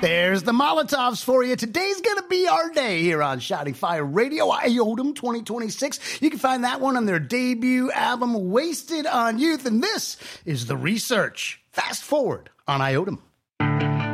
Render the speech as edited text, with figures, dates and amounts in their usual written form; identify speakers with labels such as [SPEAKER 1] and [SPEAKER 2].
[SPEAKER 1] There's the Molotovs for you. Today's going to be our day here on Shouting Fire Radio, IOTM 2026. You can find that one on their debut album, Wasted on Youth. And this is The Research. Fast forward on IOTM.